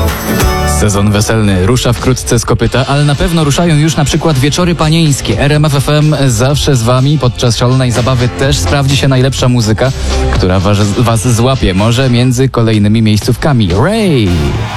Sezon weselny rusza wkrótce z kopyta, ale na pewno ruszają już na przykład wieczory panieńskie. RMF FM zawsze z wami. Podczas szalonej zabawy też sprawdzi się najlepsza muzyka, która was złapie. Może między kolejnymi miejscówkami. Ray!